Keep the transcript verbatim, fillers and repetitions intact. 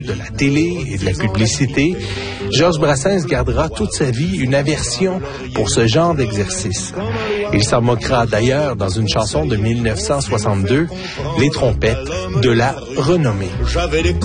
de la télé et de la publicité, Georges Brassens gardera toute sa vie une aversion pour ce genre d'exercice. Il s'en moquera d'ailleurs dans une chanson de mille neuf cent soixante-deux, Les trompettes de la renommée.